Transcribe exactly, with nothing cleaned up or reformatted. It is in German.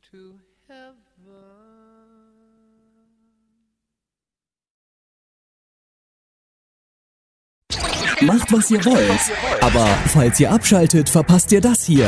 to heaven. Macht, was ihr wollt, aber falls ihr abschaltet, verpasst ihr das hier.